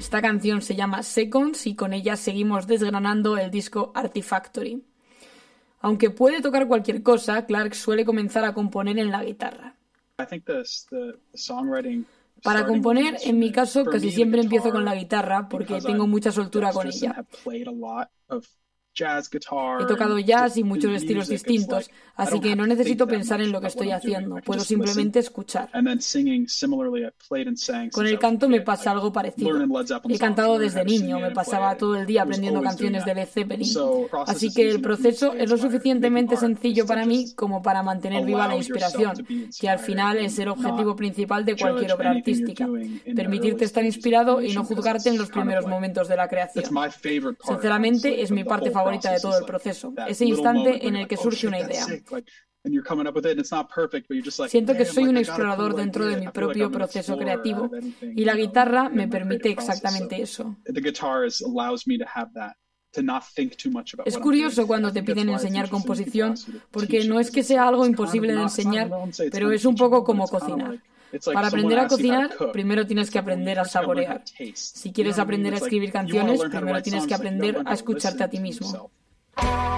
Esta canción se llama Seconds y con ella seguimos desgranando el disco Artifactory. Aunque puede tocar cualquier cosa, Clark suele comenzar a componer en la guitarra. Para componer, en mi caso, casi siempre empiezo con la guitarra porque tengo mucha soltura con ella. He tocado jazz y muchos estilos distintos, así que no necesito pensar en lo que estoy haciendo, puedo simplemente escuchar. Con el canto me pasa algo parecido. He cantado desde niño, me pasaba todo el día aprendiendo canciones de Led Zeppelin, así que el proceso es lo suficientemente sencillo para mí como para mantener viva la inspiración, que al final es el objetivo principal de cualquier obra artística, permitirte estar inspirado y no juzgarte en los primeros momentos de la creación. Sinceramente, es mi parte favorita de todo el proceso, ese instante en el que surge una idea. Siento que soy un explorador dentro de mi propio proceso creativo y la guitarra me permite exactamente eso. Es curioso cuando te piden enseñar composición, porque no es que sea algo imposible de enseñar, pero es un poco como cocinar. Para aprender a cocinar, primero tienes que aprender a saborear. Si quieres aprender a escribir canciones, primero tienes que aprender a escucharte a ti mismo.